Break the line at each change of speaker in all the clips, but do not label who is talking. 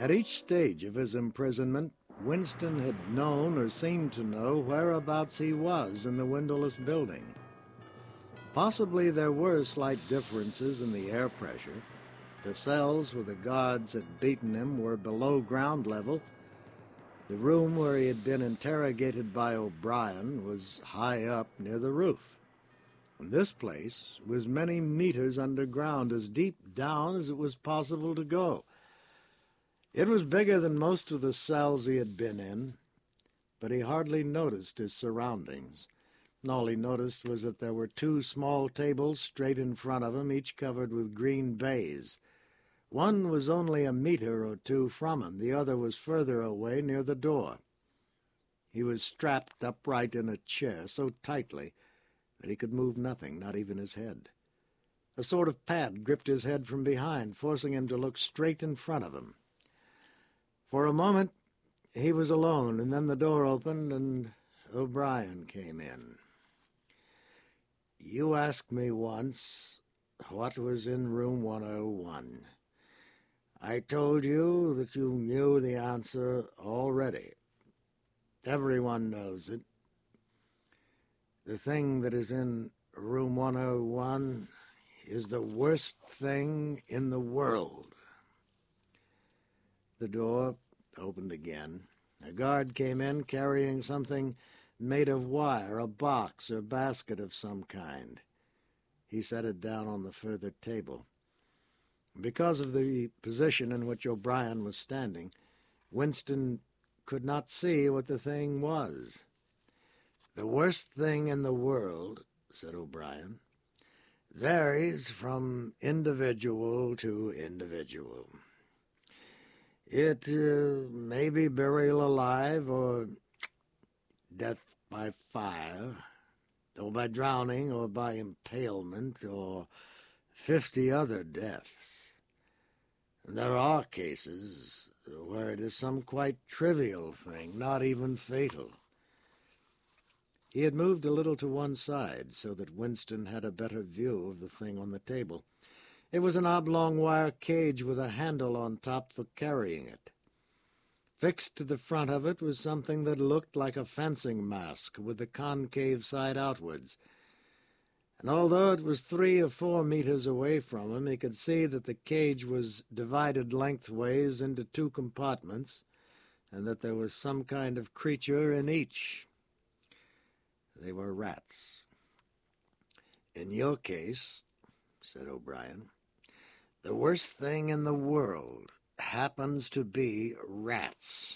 At each stage of his imprisonment, Winston had known or seemed to know whereabouts he was in the windowless building. Possibly there were slight differences in the air pressure. The cells where the guards had beaten him were below ground level. The room where he had been interrogated by O'Brien was high up near the roof. And this place was many meters underground, as deep down as it was possible to go. It was bigger than most of the cells he had been in, but he hardly noticed his surroundings. All he noticed was that there were two small tables straight in front of him, each covered with green baize. One was only a meter or two from him. The other was further away near the door. He was strapped upright in a chair so tightly that he could move nothing, not even his head. A sort of pad gripped his head from behind, forcing him to look straight in front of him. For a moment he was alone, and then the door opened and O'Brien came in. "You asked me once what was in room 101. I told you that you knew the answer already. Everyone knows it. The thing that is in room 101 is the worst thing in the world." The door opened again. A guard came in carrying something made of wire, a box or basket of some kind. He set it down on the further table. Because of the position in which O'Brien was standing, Winston could not see what the thing was. "The worst thing in the world," said O'Brien, "varies from individual to individual. It may be burial alive, or death by fire, or by drowning, or by impalement, or 50 other deaths. And there are cases where it is some quite trivial thing, not even fatal." He had moved a little to one side so that Winston had a better view of the thing on the table. It was an oblong wire cage with a handle on top for carrying it. Fixed to the front of it was something that looked like a fencing mask with the concave side outwards. And although it was 3 or 4 meters away from him, he could see that the cage was divided lengthways into 2 compartments, and that there was some kind of creature in each. They were rats. "In your case," said O'Brien, "the worst thing in the world happens to be rats."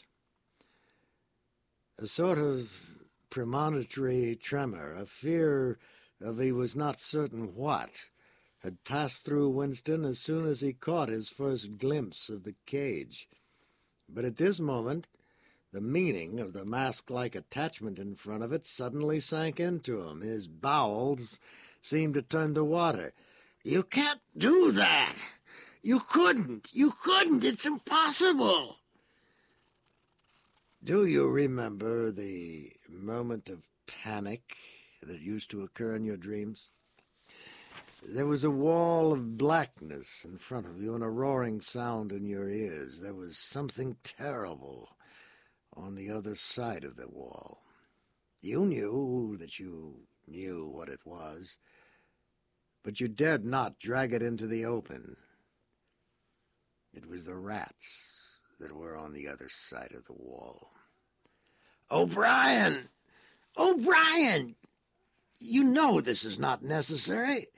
A sort of premonitory tremor, a fear of he was not certain what, had passed through Winston as soon as he caught his first glimpse of the cage. But at this moment the meaning of the mask-like attachment in front of it suddenly sank into him. His bowels seemed to turn to water. "You can't do that! You couldn't! You couldn't! It's impossible!" "Do you remember the moment of panic that used to occur in your dreams? There was a wall of blackness in front of you and a roaring sound in your ears. There was something terrible on the other side of the wall. You knew that you knew what it was, but you dared not drag it into the open. It was the rats that were on the other side of the wall." "O'Brien! O'Brien! You know this is not necessary.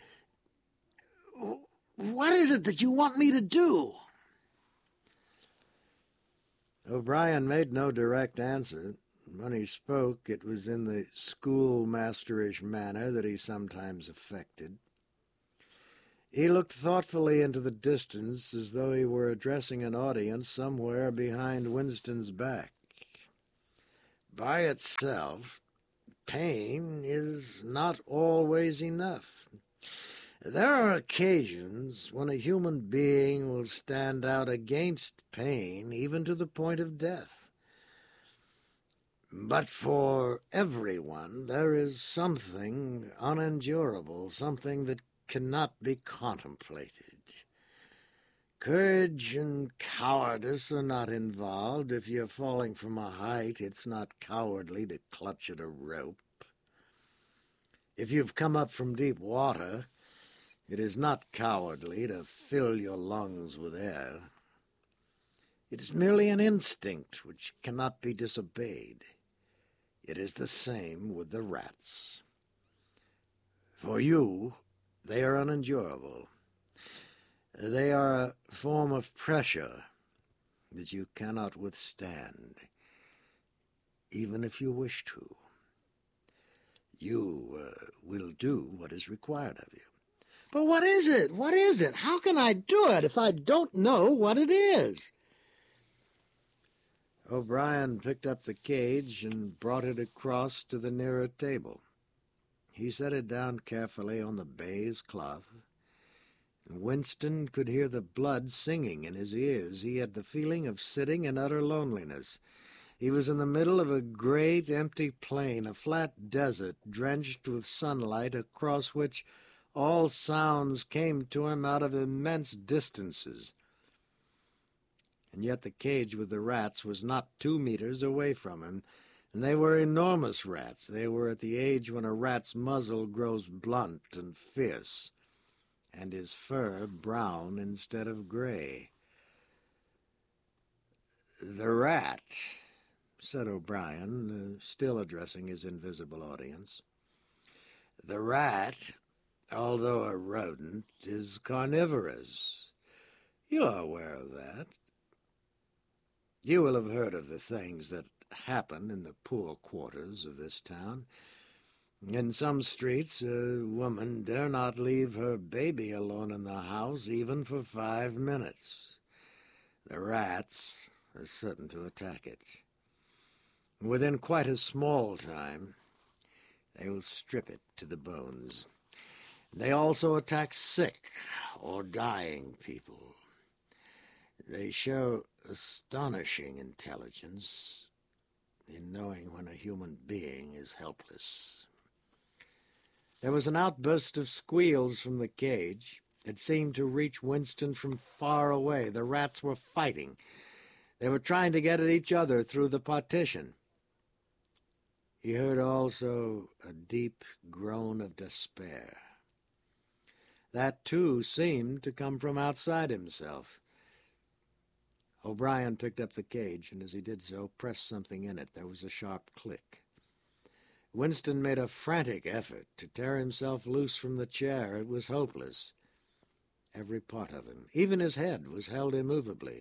What is it that you want me to do?" O'Brien made no direct answer. When he spoke, it was in the schoolmasterish manner that he sometimes affected. He looked thoughtfully into the distance, as though he were addressing an audience somewhere behind Winston's back. "By itself, pain is not always enough. There are occasions when a human being will stand out against pain, even to the point of death. But for everyone there is something unendurable, something that cannot be contemplated. Courage and cowardice are not involved. If you're falling from a height, it's not cowardly to clutch at a rope. If you've come up from deep water, it is not cowardly to fill your lungs with air. It is merely an instinct which cannot be disobeyed. It is the same with the rats. For you, they are unendurable. They are a form of pressure that you cannot withstand, even if you wish to. You will do what is required of you. But what is it? What is it? How can I do it if I don't know what it is? O'Brien picked up the cage and brought it across to the nearer table. He set it down carefully on the baize cloth, and Winston could hear the blood singing in his ears. He had the feeling of sitting in utter loneliness. He was in the middle of a great empty plain, a flat desert drenched with sunlight, across which all sounds came to him out of immense distances. And yet the cage with the rats was not 2 meters away from him, and they were enormous rats. They were at the age when a rat's muzzle grows blunt and fierce, and his fur brown instead of gray. "The rat," said O'Brien, still addressing his invisible audience. "The rat, although a rodent, is carnivorous. You are aware of that. You will have heard of the things that happen in the poor quarters of this town. In some streets, a woman dare not leave her baby alone in the house, even for 5 minutes. The rats are certain to attack it. Within quite a small time, they will strip it to the bones. They also attack sick or dying people. They show astonishing intelligence in knowing when a human being is helpless." There was an outburst of squeals from the cage. It seemed to reach Winston from far away. The rats were fighting. They were trying to get at each other through the partition. He heard also a deep groan of despair. That, too, seemed to come from outside himself. O'Brien picked up the cage, and as he did so, pressed something in it. There was a sharp click. Winston made a frantic effort to tear himself loose from the chair. It was hopeless. Every part of him, even his head, was held immovably.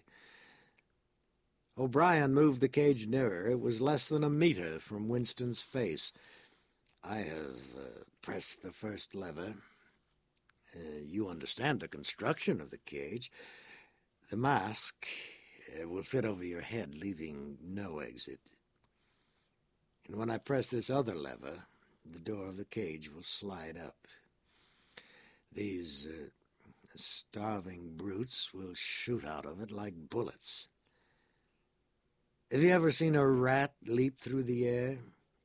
O'Brien moved the cage nearer. It was less than a meter from Winston's face. "I have pressed the first lever. You understand the construction of the cage. The mask will fit over your head, leaving no exit. And when I press this other lever, the door of the cage will slide up. These starving brutes will shoot out of it like bullets. Have you ever seen a rat leap through the air?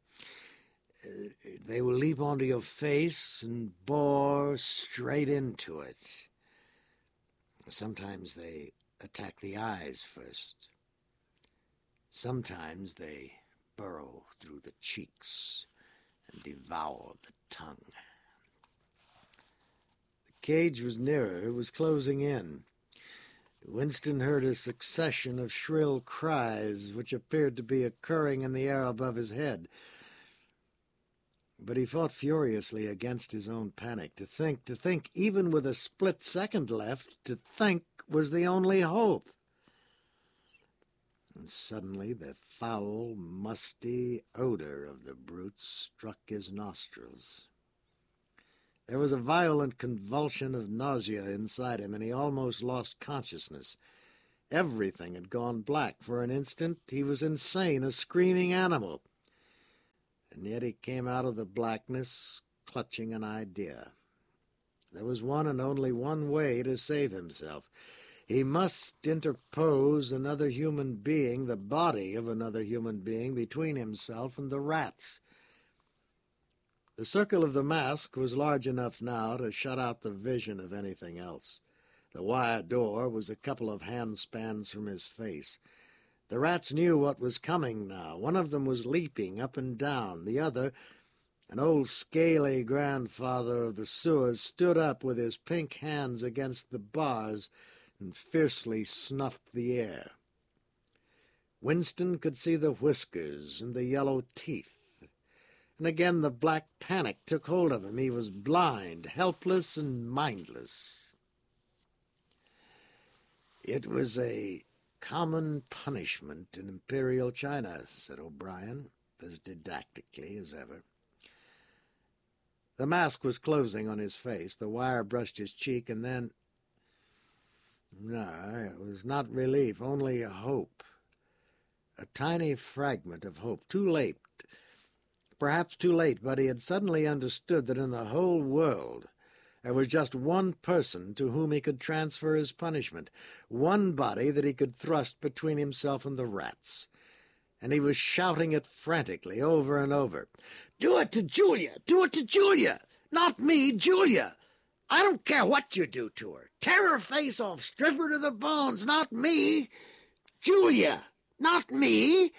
They will leap onto your face and bore straight into it. Sometimes they attack the eyes first. Sometimes they burrow through the cheeks and devour the tongue." The cage was nearer. It was closing in. Winston heard a succession of shrill cries which appeared to be occurring in the air above his head. But he fought furiously against his own panic. To think, even with a split second left, to think was the only hope. And suddenly the foul, musty odor of the brutes struck his nostrils. There was a violent convulsion of nausea inside him, and he almost lost consciousness. Everything had gone black. For an instant he was insane, a screaming animal. And yet he came out of the blackness clutching an idea. There was one and only one way to save himself. He must interpose another human being, the body of another human being, between himself and the rats. The circle of the mask was large enough now to shut out the vision of anything else. The wire door was a couple of handspans from his face. The rats knew what was coming now. One of them was leaping up and down. The other, an old scaly grandfather of the sewers, stood up with his pink hands against the bars and fiercely snuffed the air. Winston could see the whiskers and the yellow teeth. And again the black panic took hold of him. He was blind, helpless, and mindless. "It was a common punishment in Imperial China," said O'Brien, as didactically as ever. The mask was closing on his face. The wire brushed his cheek, and then... No, it was not relief, only a hope. A tiny fragment of hope. Too late. Perhaps too late, but he had suddenly understood that in the whole world there was just one person to whom he could transfer his punishment, one body that he could thrust between himself and the rats. And he was shouting it frantically over and over. "Do it to Julia! Do it to Julia! Not me, Julia! I don't care what you do to her. Tear her face off, strip her to the bones. Not me! Julia! Not me!"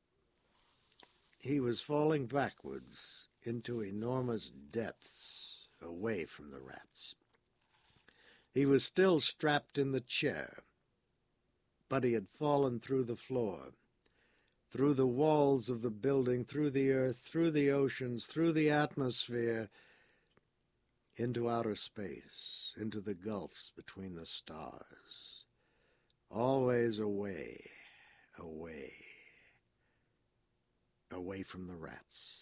He was falling backwards into enormous depths away from the rats. He was still strapped in the chair, but he had fallen through the floor, through the walls of the building, through the earth, through the oceans, through the atmosphere, into outer space, into the gulfs between the stars. Always away, away, away from the rats.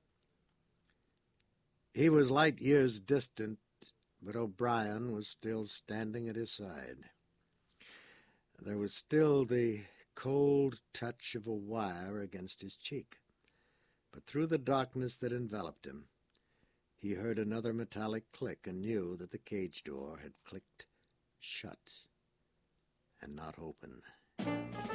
He was light years distant, but O'Brien was still standing at his side. There was still the cold touch of a wire against his cheek, but through the darkness that enveloped him, he heard another metallic click and knew that the cage door had clicked shut and not open.